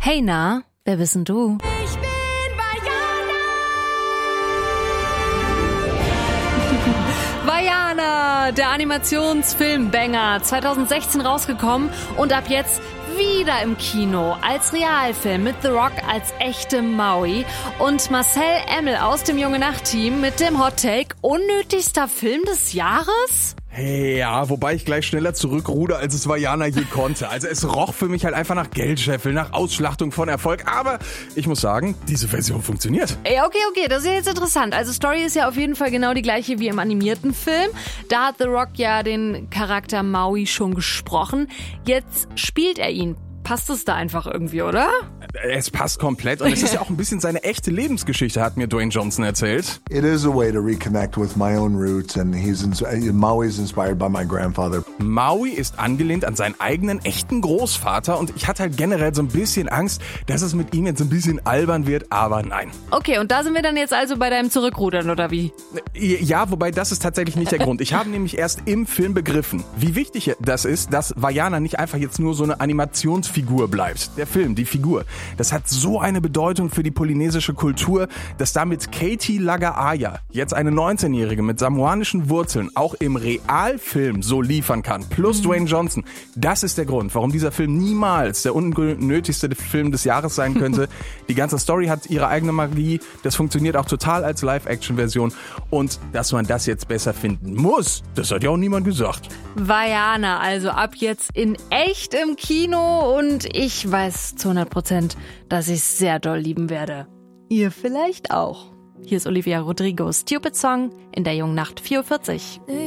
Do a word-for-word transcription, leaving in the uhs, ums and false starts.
Hey na, wer bist denn du? Ich bin Vaiana! Vaiana, der Animationsfilm-Banger, zwanzig sechzehn rausgekommen und ab jetzt wieder im Kino als Realfilm mit The Rock als echte Maui und Marcel Emmel aus dem Junge-Nacht-Team mit dem Hot-Take: unnötigster Film des Jahres? Ja, wobei ich gleich schneller zurückruder, als es Vaiana je konnte. Also es roch für mich halt einfach nach Geldscheffel, nach Ausschlachtung von Erfolg. Aber ich muss sagen, diese Version funktioniert. Ja, okay, okay, das ist ja jetzt interessant. Also Story ist ja auf jeden Fall genau die gleiche wie im animierten Film. Da hat The Rock ja den Charakter Maui schon gesprochen. Jetzt spielt er ihn. Passt es da einfach irgendwie, oder? Es passt komplett und es ist ja auch ein bisschen seine echte Lebensgeschichte, hat mir Dwayne Johnson erzählt. It is a way to reconnect with my own roots and he's ins- Maui is inspired by my grandfather. Maui ist angelehnt an seinen eigenen echten Großvater und ich hatte halt generell so ein bisschen Angst, dass es mit ihm jetzt ein bisschen albern wird, aber nein. Okay, und da sind wir dann jetzt also bei deinem Zurückrudern, oder wie? Ja, wobei das ist tatsächlich nicht der Grund. Ich habe nämlich erst im Film begriffen, wie wichtig das ist, dass Vaiana nicht einfach jetzt nur so eine Animationsfigur bleibt. Der Film, die Figur, das hat so eine Bedeutung für die polynesische Kultur, dass damit Katie Lagaaya, jetzt eine neunzehnjährige mit samoanischen Wurzeln, auch im Realfilm so liefern kann. Plus mhm. Dwayne Johnson. Das ist der Grund, warum dieser Film niemals der unnötigste Film des Jahres sein könnte. Die ganze Story hat ihre eigene Magie. Das funktioniert auch total als Live-Action-Version. Und dass man das jetzt besser finden muss, das hat ja auch niemand gesagt. Vaiana, also ab jetzt in echt im Kino und ich weiß zu hundert Prozent, dass ich es sehr doll lieben werde. Ihr vielleicht auch. Hier ist Olivia Rodrigo, Stupid Song in der Jungen Nacht vier Uhr vierzig.